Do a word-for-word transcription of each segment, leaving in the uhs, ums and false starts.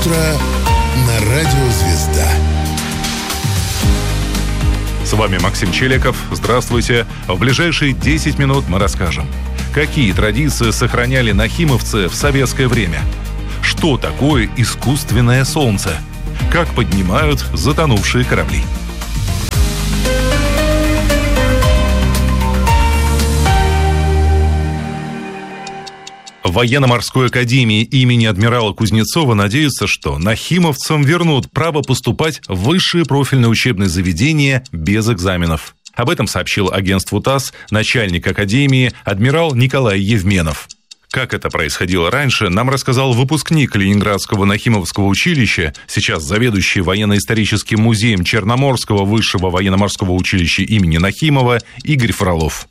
утро на радио «Звезда». С вами Максим Челиков. Здравствуйте. В ближайшие десять минут мы расскажем, какие традиции сохраняли нахимовцы в советское время, что такое искусственное солнце, как поднимают затонувшие корабли. В военно-морской академии имени адмирала Кузнецова надеются, что нахимовцам вернут право поступать в высшие профильные учебные заведения без экзаменов. Об этом сообщил агентству ТАСС начальник академии адмирал Николай Евменов. Как это происходило раньше, нам рассказал выпускник Ленинградского Нахимовского училища, сейчас заведующий военно-историческим музеем Черноморского высшего военно-морского училища имени Нахимова Игорь Фролов.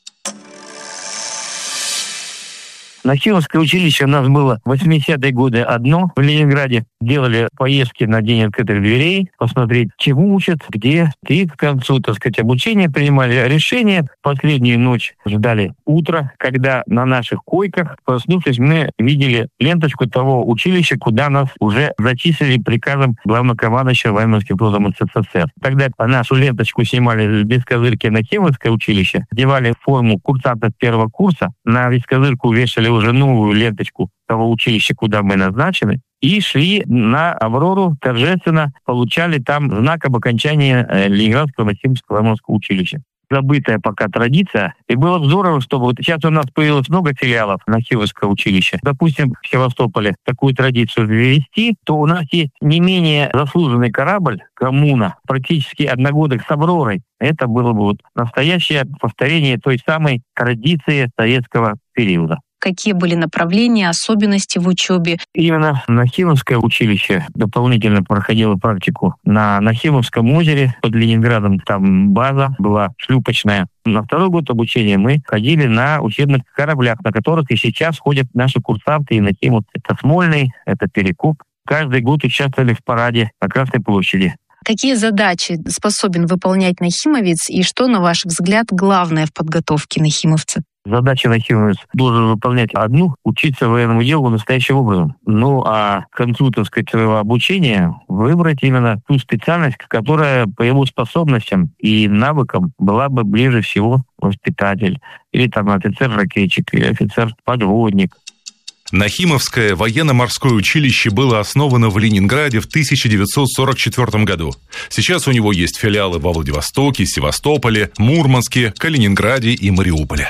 Нахимовское училище у нас было в восьмидесятые годы одно в Ленинграде. Делали поездки на День открытых дверей, посмотреть, чему учат, где. И к концу, так сказать, обучения принимали решение. Последнюю ночь ждали утра, когда на наших койках, проснувшись, мы видели ленточку того училища, куда нас уже зачислили приказом главнокомандующего военно-морским флотом СССР. Тогда нашу ленточку снимали с бескозырки Нахимовское училище, одевали форму курсантов первого курса, на бескозырку вешали уже новую ленточку того училища, куда мы назначены, и шли на «Аврору», торжественно получали там знак об окончании Ленинградского Нахимовского военно-морского училища. Забытая пока традиция. И было бы здорово, чтобы вот сейчас у нас появилось много филиалов Нахимовского училища. Допустим, в Севастополе такую традицию ввести, то у нас есть не менее заслуженный корабль «Коммуна», практически одногодок с «Авророй». Это было бы вот настоящее повторение той самой традиции советского периода. Какие были направления, особенности в учебе? Именно Нахимовское училище дополнительно проходило практику на Нахимовском озере под Ленинградом. Там база была шлюпочная. На второй год обучения мы ходили на учебных кораблях, на которых и сейчас ходят наши курсанты и нахимовцы. Это Смольный, это Перекуп. Каждый год участвовали в параде на Красной площади. Какие задачи способен выполнять нахимовец и что, на ваш взгляд, главное в подготовке нахимовца? Задача нахимовец должен выполнять одну – учиться военному делу настоящим образом. Ну, а к концу, так сказать, своего обучения выбрать именно ту специальность, которая по его способностям и навыкам была бы ближе всего воспитатель. Или там офицер-ракетчик, или офицер-подводник. Нахимовское военно-морское училище было основано в Ленинграде в тысяча девятьсот сорок четвёртом году. Сейчас у него есть филиалы во Владивостоке, Севастополе, Мурманске, Калининграде и Мариуполе.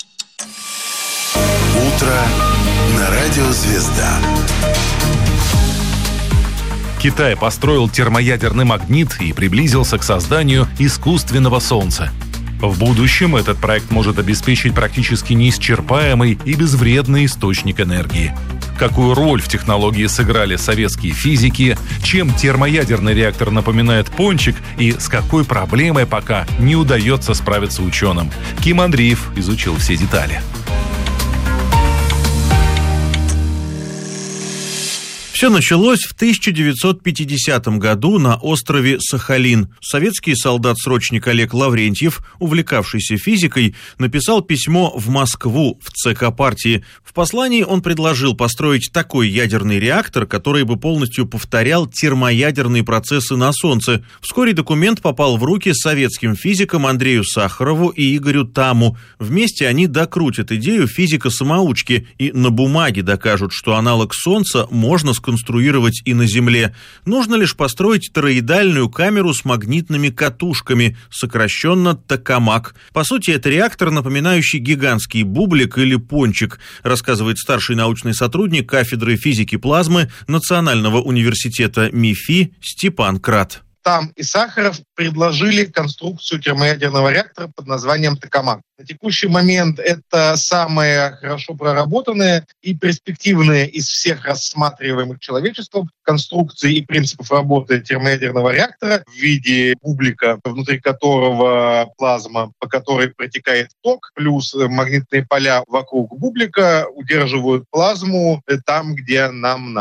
Утро на радио «Звезда». Китай построил термоядерный магнит и приблизился к созданию искусственного солнца. В будущем этот проект может обеспечить практически неисчерпаемый и безвредный источник энергии. Какую роль в технологии сыграли советские физики, чем термоядерный реактор напоминает пончик и с какой проблемой пока не удается справиться ученым. Ким Андреев изучил все детали. Все началось в тысяча девятьсот пятидесятом году на острове Сахалин. Советский солдат-срочник Олег Лаврентьев, увлекавшийся физикой, написал письмо в Москву, в ЦК партии. В послании он предложил построить такой ядерный реактор, который бы полностью повторял термоядерные процессы на Солнце. Вскоре документ попал в руки советским физикам Андрею Сахарову и Игорю Таму. Вместе они докрутят идею физика-самоучки и на бумаге докажут, что аналог Солнца можно сконструировать конструировать и на Земле. Нужно лишь построить тороидальную камеру с магнитными катушками, сокращенно токамак. По сути, это реактор, напоминающий гигантский бублик или пончик, рассказывает старший научный сотрудник кафедры физики плазмы Национального университета МИФИ Степан Крат. Там и Сахаров предложили конструкцию термоядерного реактора под названием токамак. На текущий момент это самая хорошо проработанная и перспективная из всех рассматриваемых человечеством конструкций и принципов работы термоядерного реактора в виде бублика, внутри которого плазма, по которой протекает ток, плюс магнитные поля вокруг бублика удерживают плазму там, где нам надо.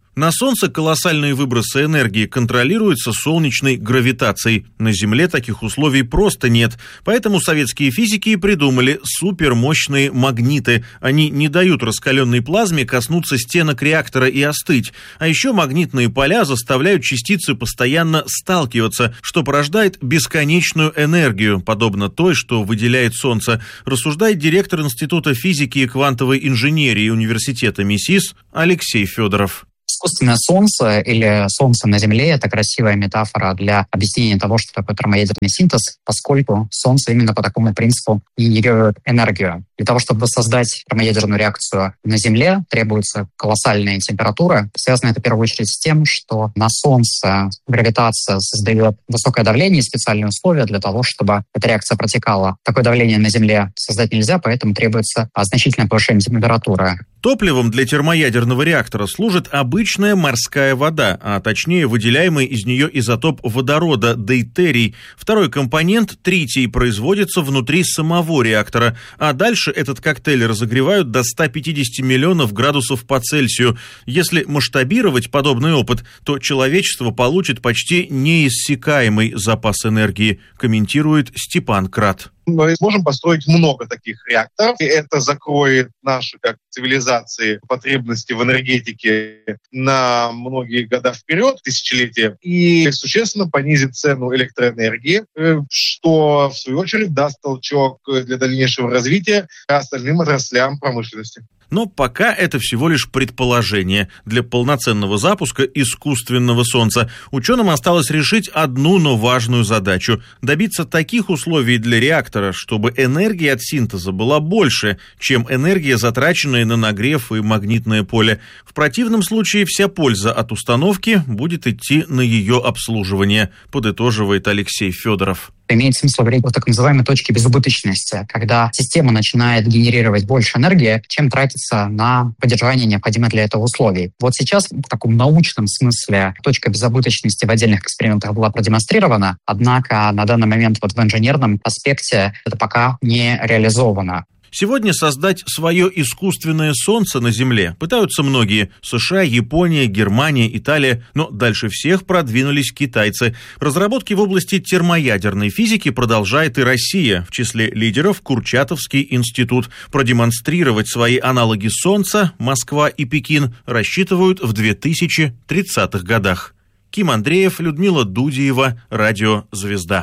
На Солнце колоссальные выбросы энергии контролируются солнечной гравитацией. На Земле таких условий просто нет. Поэтому советские физики придумали супермощные магниты. Они не дают раскаленной плазме коснуться стенок реактора и остыть. А еще магнитные поля заставляют частицы постоянно сталкиваться, что порождает бесконечную энергию, подобно той, что выделяет Солнце, рассуждает директор Института физики и квантовой инженерии Университета МИСИС Алексей Федоров. Искусственное Солнце или Солнце на Земле — это красивая метафора для объяснения того, что такое термоядерный синтез, поскольку Солнце именно по такому принципу генерирует энергию. Для того, чтобы создать термоядерную реакцию на Земле, требуется колоссальная температура. Связано это в первую очередь с тем, что на Солнце гравитация создает высокое давление и специальные условия для того, чтобы эта реакция протекала. Такое давление на Земле создать нельзя, поэтому требуется значительное повышение температуры. Топливом для термоядерного реактора служит обычная морская вода, а точнее выделяемый из нее изотоп водорода дейтерий. Второй компонент, тритий, производится внутри самого реактора, а дальше этот коктейль разогревают до ста пятидесяти миллионов градусов по Цельсию. Если масштабировать подобный опыт, то человечество получит почти неиссякаемый запас энергии, комментирует Степан Крат. Мы сможем построить много таких реакторов, и это закроет наши, как цивилизации, потребности в энергетике на многие года вперед, тысячелетия, и существенно понизит цену электроэнергии, что, в свою очередь, даст толчок для дальнейшего развития остальным отраслям промышленности. Но пока это всего лишь предположение. Для полноценного запуска искусственного Солнца ученым осталось решить одну, но важную задачу – добиться таких условий для реактора, чтобы энергия от синтеза была больше, чем энергия, затраченная на нагрев и магнитное поле. В противном случае вся польза от установки будет идти на ее обслуживание, подытоживает Алексей Федоров. Имеет смысл говорить о так называемой точке безубыточности, когда система начинает генерировать больше энергии, чем тратится на поддержание необходимых для этого условий. Вот сейчас в таком научном смысле точка безубыточности в отдельных экспериментах была продемонстрирована, однако на данный момент вот в инженерном аспекте это пока не реализовано. Сегодня создать свое искусственное Солнце на Земле пытаются многие – США, Япония, Германия, Италия, но дальше всех продвинулись китайцы. Разработки в области термоядерной физики продолжает и Россия, в числе лидеров Курчатовский институт. Продемонстрировать свои аналоги Солнца Москва и Пекин рассчитывают в две тысячи тридцатых годах. Ким Андреев, Людмила Дудиева, Радио «Звезда».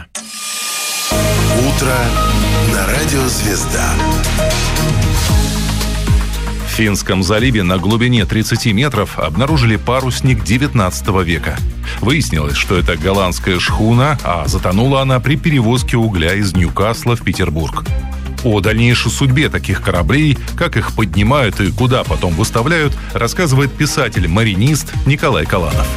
Утро на Радио «Звезда». В Финском заливе на глубине тридцати метров обнаружили парусник девятнадцатого века. Выяснилось, что это голландская шхуна, а затонула она при перевозке угля из Ньюкасла в Петербург. О дальнейшей судьбе таких кораблей, как их поднимают и куда потом выставляют, рассказывает писатель-маринист Николай Каланов.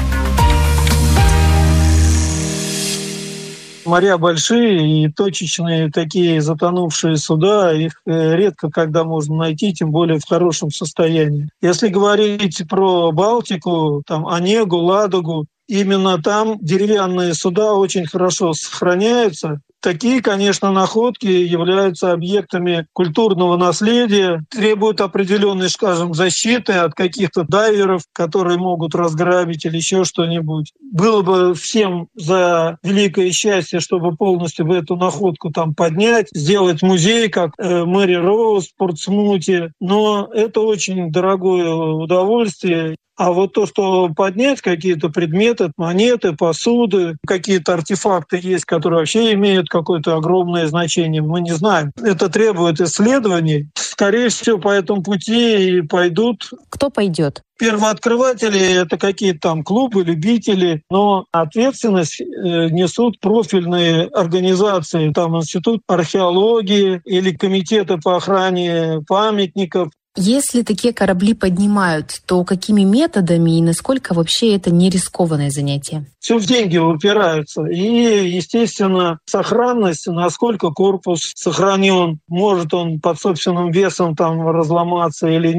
Моря большие и точечные такие затонувшие суда, их редко когда можно найти, тем более в хорошем состоянии. Если говорить про Балтику, там Онегу, Ладогу, именно там деревянные суда очень хорошо сохраняются. Такие, конечно, находки являются объектами культурного наследия, требуют определенной, скажем, защиты от каких-то дайверов, которые могут разграбить или еще что-нибудь. Было бы всем за великое счастье, чтобы полностью эту находку там поднять, сделать музей, как э, Мэри Роуз в Портсмуте, но это очень дорогое удовольствие. А вот то, что поднять какие-то предметы, монеты, посуды, какие-то артефакты есть, которые вообще имеют какое-то огромное значение, мы не знаем. Это требует исследований. Скорее всего, по этому пути и пойдут. Кто пойдет? Первооткрыватели — это какие-то там клубы, любители, но ответственность несут профильные организации, там Институт археологии или комитеты по охране памятников. Если такие корабли поднимают, то какими методами и насколько вообще это не рискованное занятие? Все в деньги упираются. И, естественно, сохранность, насколько корпус сохранен, может он под собственным весом там разломаться или нет.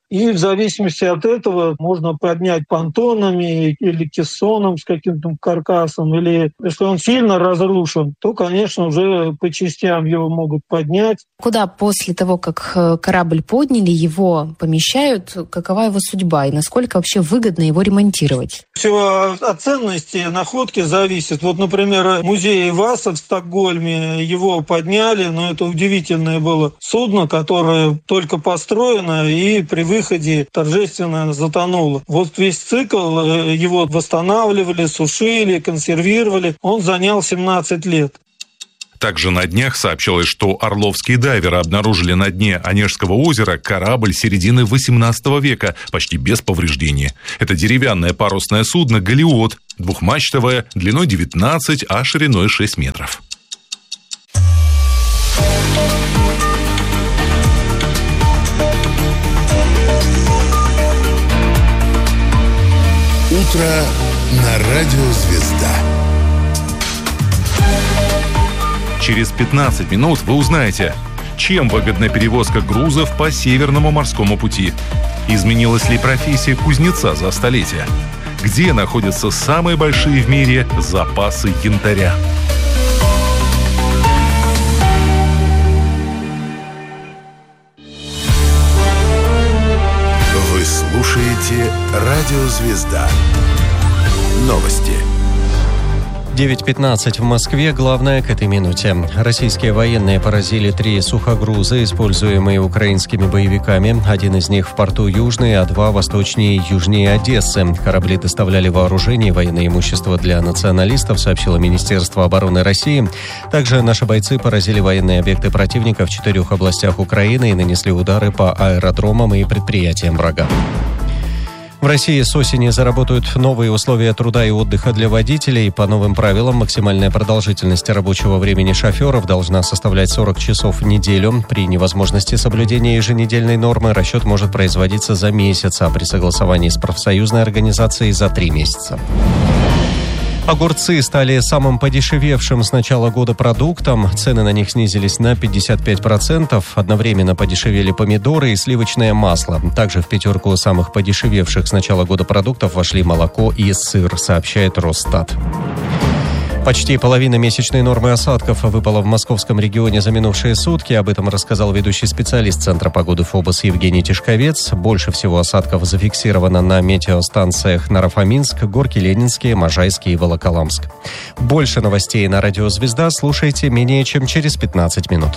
И в зависимости от этого можно поднять понтонами или кессоном с каким-то каркасом, или если он сильно разрушен, то, конечно, уже по частям его могут поднять. Куда после того, как корабль подняли, его помещают, какова его судьба и насколько вообще выгодно его ремонтировать? Все от ценности находки зависит. Вот, например, музей Васа в Стокгольме, его подняли, но это удивительное было судно, которое только построено и при выходе торжественно затонуло. Вот весь цикл, его восстанавливали, сушили, консервировали, он занял семнадцать лет. Также на днях сообщалось, что орловские дайверы обнаружили на дне Онежского озера корабль середины восемнадцатого века, почти без повреждений. Это деревянное парусное судно «Галиот», двухмачтовое, длиной девятнадцать, а шириной шесть метров. Утро на радио «Звезда». Через пятнадцать минут вы узнаете, чем выгодна перевозка грузов по Северному морскому пути. Изменилась ли профессия кузнеца за столетия? Где находятся самые большие в мире запасы янтаря? Вы слушаете радио «Звезда». Новости. девять пятнадцать в Москве. Главное к этой минуте. Российские военные поразили три сухогруза, используемые украинскими боевиками. Один из них в порту Южный, а два восточнее и южнее Одессы. Корабли доставляли вооружение и военное имущество для националистов, сообщило Министерство обороны России. Также наши бойцы поразили военные объекты противника в четырех областях Украины и нанесли удары по аэродромам и предприятиям врага. В России с осени заработают новые условия труда и отдыха для водителей. По новым правилам максимальная продолжительность рабочего времени шоферов должна составлять сорок часов в неделю. При невозможности соблюдения еженедельной нормы расчет может производиться за месяц, а при согласовании с профсоюзной организацией за три месяца. Огурцы стали самым подешевевшим с начала года продуктом. Цены на них снизились на пятьдесят пять процентов. Одновременно подешевели помидоры и сливочное масло. Также в пятерку самых подешевевших с начала года продуктов вошли молоко и сыр, сообщает Росстат. Почти половина месячной нормы осадков выпала в московском регионе за минувшие сутки. Об этом рассказал ведущий специалист Центра погоды ФОБОС Евгений Тишковец. Больше всего осадков зафиксировано на метеостанциях Наро-Фоминск, Горки Ленинские, Можайский и Волоколамск. Больше новостей на радио «Звезда» слушайте менее чем через пятнадцать минут.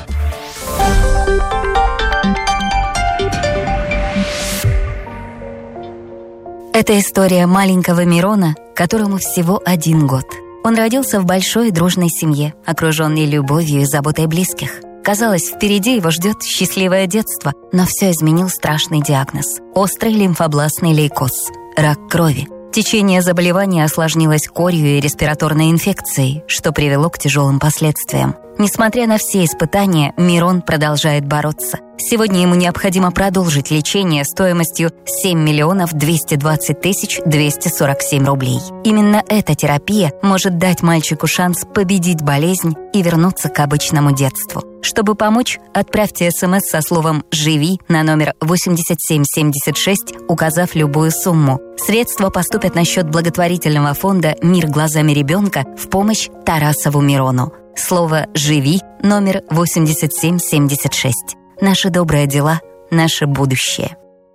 Это история маленького Мирона, которому всего один год. Он родился в большой дружной семье, окруженный любовью и заботой близких. Казалось, впереди его ждет счастливое детство, но все изменил страшный диагноз – острый лимфобластный лейкоз – рак крови. Течение заболевания осложнилось корью и респираторной инфекцией, что привело к тяжелым последствиям. Несмотря на все испытания, Мирон продолжает бороться. Сегодня ему необходимо продолжить лечение стоимостью семь миллионов двести двадцать тысяч двести сорок семь рублей. Именно эта терапия может дать мальчику шанс победить болезнь и вернуться к обычному детству. Чтобы помочь, отправьте смс со словом «Живи» на номер восемьдесят семь семьдесят шесть, указав любую сумму. Средства поступят на счет благотворительного фонда «Мир глазами ребенка» в помощь Тарасову Мирону. Слово «Живи» номер восемьдесят семь семьдесят шесть. Наши добрые дела, наше будущее.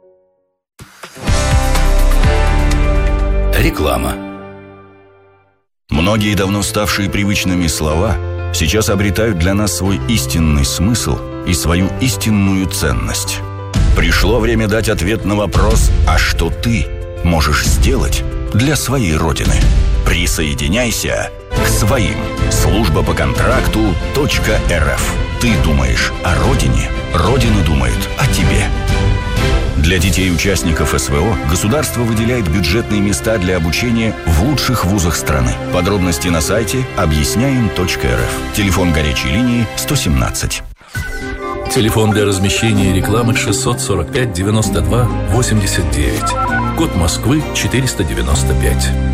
Реклама. Многие давно ставшие привычными слова сейчас обретают для нас свой истинный смысл и свою истинную ценность. Пришло время дать ответ на вопрос: а что ты можешь сделать для своей Родины? Присоединяйся к своим. Служба по контракту .рф. Ты думаешь о Родине, Родина думает о тебе. Для детей-участников СВО государство выделяет бюджетные места для обучения в лучших вузах страны. Подробности на сайте объясняем точка эр эф. Телефон горячей линии сто семнадцать. Телефон для размещения рекламы шестьсот сорок пять девяносто два восемьдесят девять. Код Москвы четыреста девяносто пять.